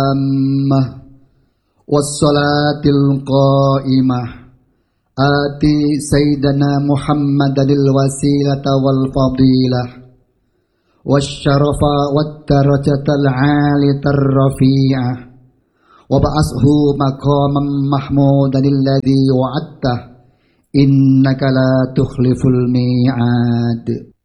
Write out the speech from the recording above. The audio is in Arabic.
والصلاة القائمة آتي سيدنا محمد الوسيلة والفضيلة والشرف والدرجة العالية الرفيعة وبعثه مقاما محمودا الذي وعدته إنك لا تخلف الميعاد.